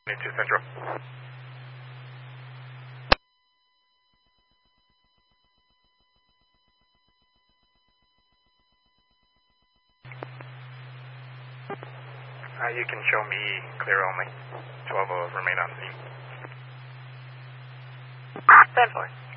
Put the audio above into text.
to Central. You can show me clear only. 12 remain on scene. 10-4.